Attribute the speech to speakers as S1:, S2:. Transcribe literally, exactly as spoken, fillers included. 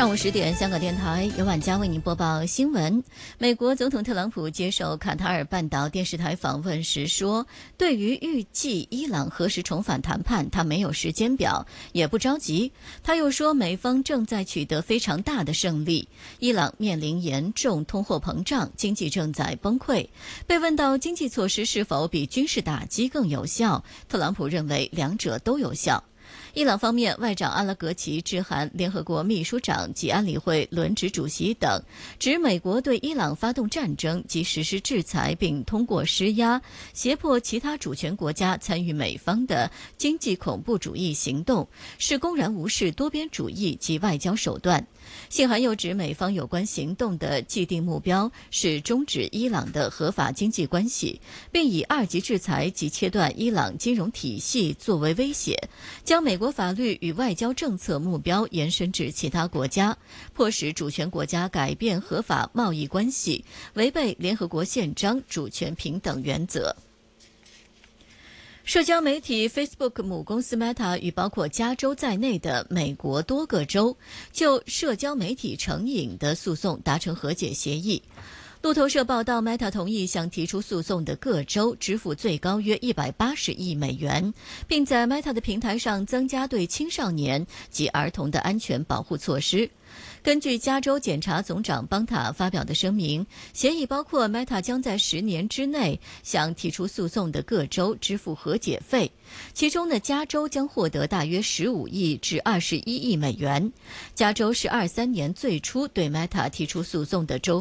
S1: 上午十点，香港电台由晚佳为您播报新闻。美国总统特朗普接受卡塔尔半岛电视台访问时说，对于预计伊朗何时重返谈判，他没有时间表，也不着急。他又说，美方正在取得非常大的胜利，伊朗面临严重通货膨胀，经济正在崩溃。被问到经济措施是否比军事打击更有效，特朗普认为两者都有效。伊朗方面，外长阿拉格齐致函联合国秘书长及安理会轮值主席等，指美国对伊朗发动战争及实施制裁，并通过施压胁迫其他主权国家参与美方的经济恐怖主义行动，是公然无视多边主义及外交手段。信函又指，美方有关行动的既定目标是终止伊朗的合法经济关系，并以二级制裁及切断伊朗金融体系作为威胁，将美国法律与外交政策目标延伸至其他国家，迫使主权国家改变合法贸易关系，违背联合国宪章主权平等原则。社交媒体 Facebook 母公司 Meta 与包括加州在内的美国多个州就社交媒体成瘾的诉讼达成和解协议。路透社报道 ，Meta 同意向提出诉讼的各州支付最高约一百八十亿美元，并在 Meta 的平台上增加对青少年及儿童的安全保护措施。根据加州检察总长邦塔发表的声明，协议包括 Meta 将在十年之内向提出诉讼的各州支付和解费，其中呢，加州将获得大约十五亿至二十一亿美元。加州是二三年最初对 Meta 提出诉讼的州